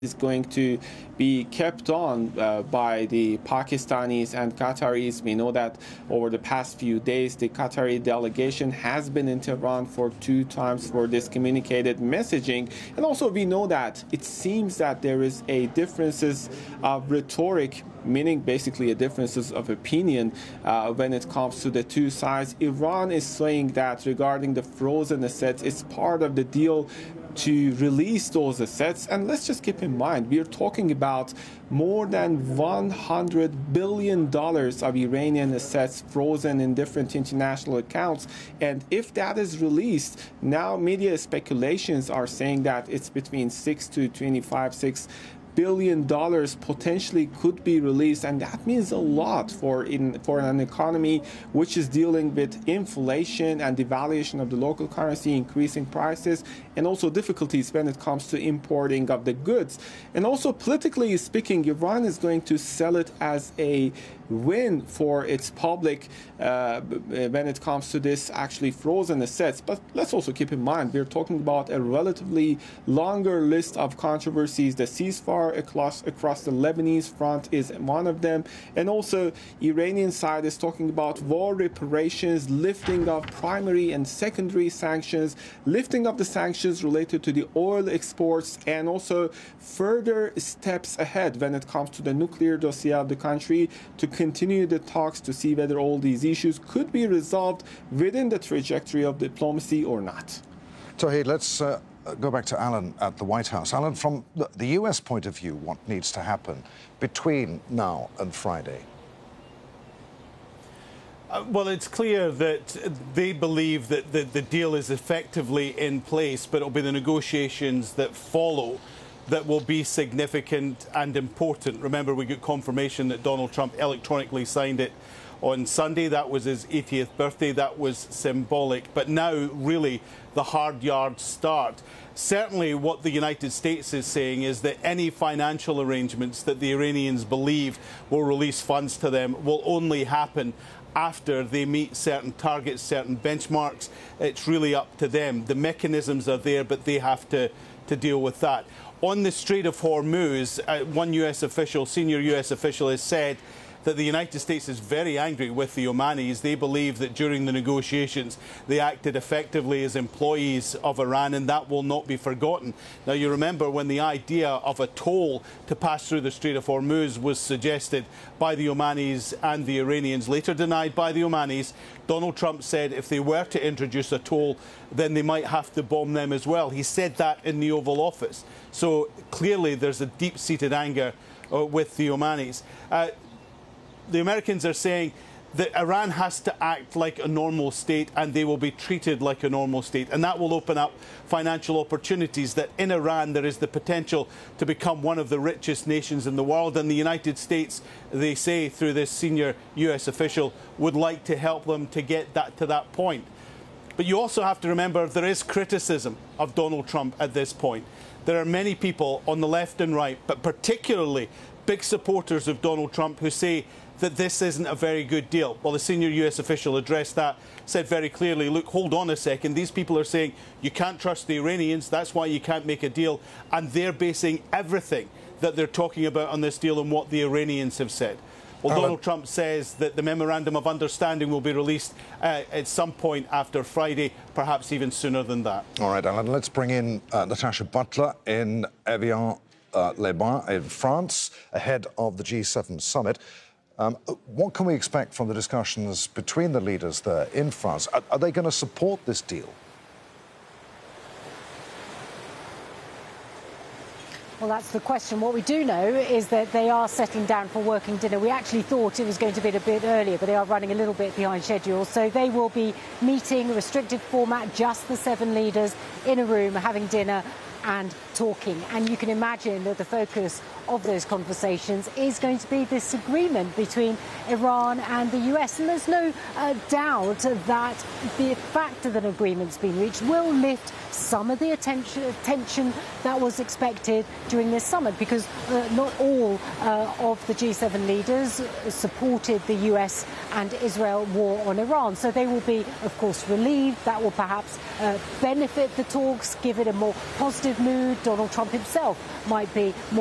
is going to be kept on by the Pakistanis and Qataris. We know that over the past few days, the Qatari delegation has been in Tehran for 2 times for this communicated messaging. And also we know that it seems that there is a differences of rhetoric, meaning basically a differences of opinion when it comes to the two sides. Iran is saying that regarding the frozen assets, it's part of the deal to release those assets. And let's just keep in mind, we are talking about more than $100 billion of Iranian assets frozen in different international accounts. And if that is released, now media speculations are saying that it's between $6 billion potentially could be released, and that means a lot for an economy which is dealing with inflation and devaluation of the local currency, increasing prices, and also difficulties when it comes to importing of the goods. And also politically speaking, Iran is going to sell it as a win for its public when it comes to this actually frozen assets. But let's also keep in mind, we're talking about a relatively longer list of controversies. The ceasefire across the Lebanese front is one of them. And also Iranian side is talking about war reparations, lifting of primary and secondary sanctions, lifting of the sanctions related to the oil exports, and also further steps ahead when it comes to the nuclear dossier of the country, to continue the talks to see whether all these issues could be resolved within the trajectory of diplomacy or not. Tauhid, let's go back to Alan at the White House. Alan, from the US point of view, what needs to happen between now and Friday? Well, it's clear that they believe that the deal is effectively in place, but it'll be the negotiations that follow that will be significant and important. Remember, we got confirmation that Donald Trump electronically signed it on Sunday. That was his 80th birthday. That was symbolic. But now, really, the hard yards start. Certainly what the United States is saying is that any financial arrangements that the Iranians believe will release funds to them will only happen after they meet certain targets, certain benchmarks. It's really up to them. The mechanisms are there, but they have to deal with that. On the Strait of Hormuz, one US official, senior US official, has said that the United States is very angry with the Omanis. They believe that during the negotiations they acted effectively as employees of Iran, and that will not be forgotten. Now, you remember when the idea of a toll to pass through the Strait of Hormuz was suggested by the Omanis and the Iranians, later denied by the Omanis. Donald Trump said if they were to introduce a toll, then they might have to bomb them as well. He said that in the Oval Office. So clearly there's a deep-seated anger with the Omanis. The Americans are saying that Iran has to act like a normal state and they will be treated like a normal state. And that will open up financial opportunities, that in Iran there is the potential to become one of the richest nations in the world. And the United States, they say through this senior US official, would like to help them to get that to that point. But you also have to remember there is criticism of Donald Trump at this point. There are many people on the left and right, but particularly big supporters of Donald Trump, who say that this isn't a very good deal. Well, the senior US official addressed that, said very clearly, look, hold on a second. These people are saying you can't trust the Iranians. That's why you can't make a deal. And they're basing everything that they're talking about on this deal on what the Iranians have said. Well, Donald Trump says that the Memorandum of Understanding will be released at some point after Friday, perhaps even sooner than that. All right, Alan, let's bring in Natasha Butler in Evian-les-Bains in France, ahead of the G7 summit. What can we expect from the discussions between the leaders there in France? Are they going to support this deal? Well, that's the question. What we do know is that they are settling down for working dinner. We actually thought it was going to be a bit earlier, but they are running a little bit behind schedule. So they will be meeting, restricted format, just the 7 leaders in a room having dinner and talking. And you can imagine that the focus of those conversations is going to be this agreement between Iran and the US. And there's no doubt that the fact that an agreement's been reached will lift some of the tension that was expected during this summit, because not all of the G7 leaders supported the US and Israel war on Iran. So they will be, of course, relieved. That will perhaps benefit the talks, give it a more positive dismissive mood. Donald Trump himself might be more